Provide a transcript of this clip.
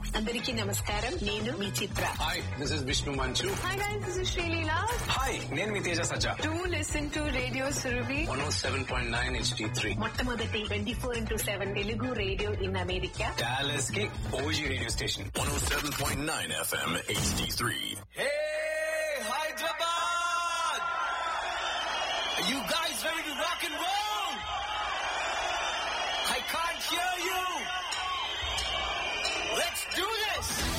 అందరికీ నమస్కారం. నేను మీ చిత్ర. Hi, this is Vishnu Manchu. Hi guys, this is Shrilleela. Hi, నేను మీ తేజ సజ్జా. Do listen to Radio Surabhi. 107.9 HD3. మొట్టమొదటి 24/7 Telugu radio in America. Dallas కి OG radio station. 107.9 FM HD3. Hey, Hyderabad! Are you guys ready to rock and roll? I can't hear you. Let's do this!